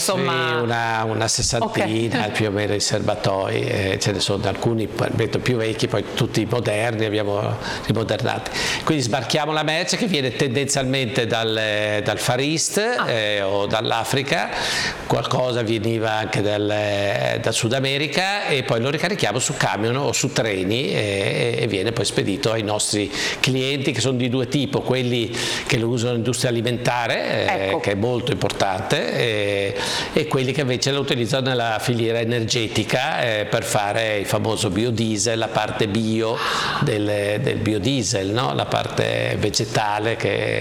insomma... Sì, una sessantina più o meno i serbatoi, ce ne sono alcuni più vecchi, poi tutti moderni, abbiamo rimodernati. Quindi sbarchiamo la merce che viene tendenzialmente dal Far East o dall'Africa, qualcosa veniva anche dal Sud America, e poi lo ricarichiamo su camion o su treni e viene poi spedito ai nostri clienti, che sono di due tipi: quelli che lo usano nell'industria alimentare, che è molto importante, e quelli che invece lo utilizzano nella filiera energetica per fare il famoso biodiesel, la parte bio del biodiesel, no? La parte vegetale,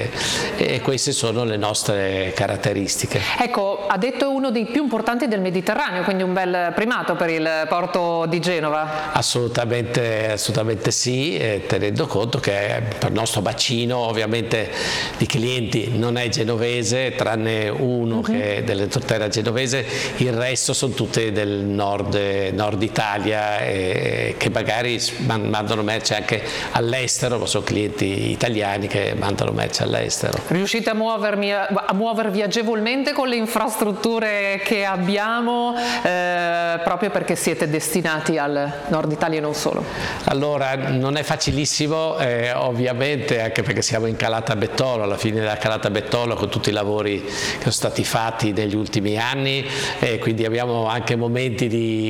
e queste sono le nostre caratteristiche. Ecco, ha detto uno dei più importanti del Mediterraneo, quindi un bel primato per il porto di Genova. Assolutamente sì, tenendo conto che per il nostro bacino ovviamente di clienti non è genovese, tranne uno che è dell'entroterra genovese, il resto sono tutti del nord Italia, che magari mandano merce anche all'estero, ma sono clienti italiani che mandano merce all'estero. Riuscite a muovervi agevolmente con le infrastrutture che abbiamo, proprio perché siete destinati al nord Italia e non solo? Allora, non è facilissimo, ovviamente, anche perché siamo in Calata Bettolo, alla fine della Calata Bettolo, con tutti i lavori che sono stati fatti negli ultimi anni, quindi abbiamo anche momenti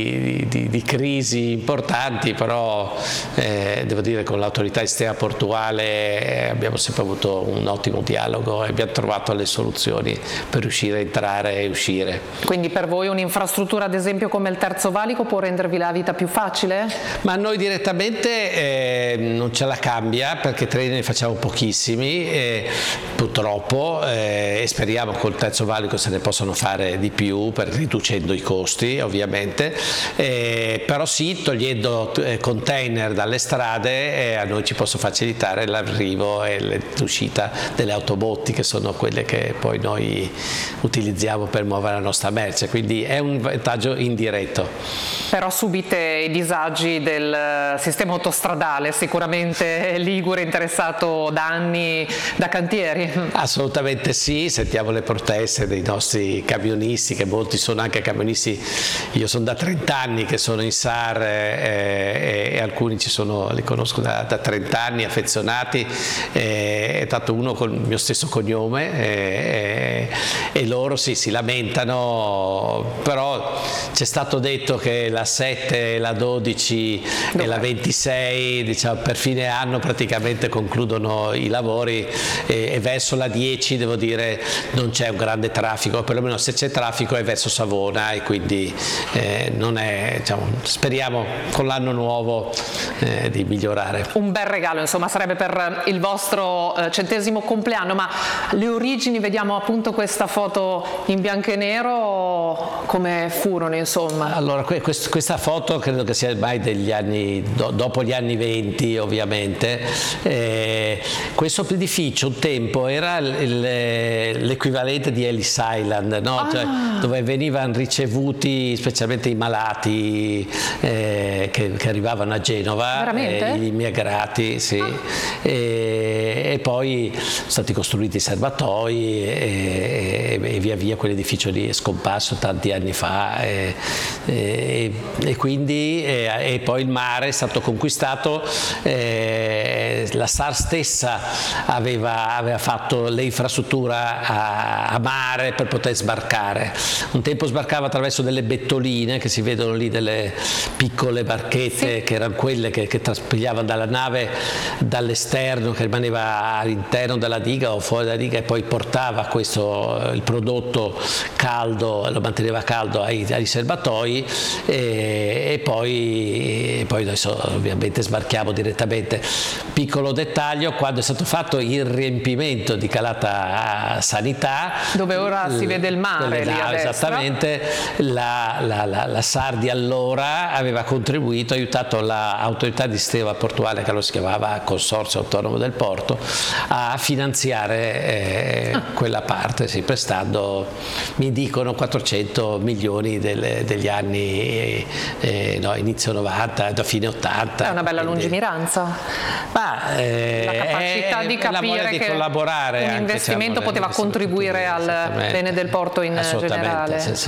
di crisi importanti, però devo dire con l'autorità esterna portuale abbiamo sempre avuto un ottimo dialogo e abbiamo trovato le soluzioni per riuscire a entrare e uscire. Quindi per voi un'infrastruttura, ad esempio, come il Terzo Valico può rendervi la vita più facile? Ma noi direttamente non ce la cambia, perché treni ne facciamo pochissimi, purtroppo, e speriamo col Terzo Valico se ne possano fare di più, riducendo i costi ovviamente, però sì, togliendo container dalle strade, a noi ci posso facilitare l'arrivo e l'uscita delle autobotti, che sono quelle che poi noi utilizziamo per muovere la nostra merce, quindi è un vantaggio indiretto. Però subite i disagi del sistema autostradale, sicuramente ligure, interessato da anni da cantieri. Assolutamente sì, sentiamo le proteste dei nostri camionisti, che molti sono anche camionisti, io sono da 30 anni che sono in SAR, e alcuni li conosco da 30 anni, affezionati, è stato uno con il mio stesso cognome, e loro sì, si lamentano, però c'è stato detto che la 7, la 12 e la 26, diciamo, per fine anno praticamente concludono i lavori, e verso la 10 devo dire non c'è un grande traffico, perlomeno se c'è traffico è verso Savona, e quindi non è, diciamo, speriamo con l'anno nuovo di migliorare. Un bel regalo, insomma, sarebbe per il vostro 100° compleanno. Ma le origini, vediamo appunto questa foto in bianco e nero, come furono, insomma? Allora, questa foto credo che sia ormai degli anni, dopo gli anni 20 ovviamente. Questo edificio un tempo era l'equivalente di Ellis Island, no? Cioè, dove venivano ricevuti specialmente i malati che arrivavano a Genova, gli immigrati, sì. E poi sono stati costruiti i serbatoi, e via via quell'edificio lì è scomparso tanti anni fa, e quindi poi il mare è stato conquistato, la SAR stessa aveva fatto le infrastrutture a mare per poter sbarcare. Un tempo sbarcava attraverso delle bettoline che si vedono lì, delle piccole barchette, che erano quelle che traspigliavano dalla nave dall'esterno, che rimaneva all'interno della diga o fuori dalla diga, e poi portava il prodotto caldo, lo manteneva caldo ai serbatoi, e poi adesso ovviamente sbarchiamo direttamente. Piccolo dettaglio: quando è stato fatto il riempimento di Calata Sanità, dove ora si vede il mare lì a destra, esattamente, la SAR di allora aveva contribuito, ha aiutato l'autorità di sistema portuale, che lo si chiamava Consorzio Autonomo del Porto, a finanziare quella parte, sì, prestando, mi dicono, 400 milioni degli anni inizio 90, da fine 80. È una bella lungimiranza. Ma la capacità di capire che collaborare un investimento poteva contribuire al bene del porto in generale.